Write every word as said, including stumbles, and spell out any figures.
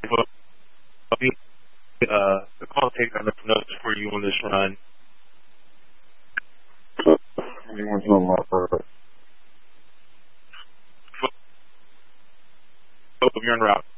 Uh, the call taker notes for you on this run. Anyone's on my part. You're en route.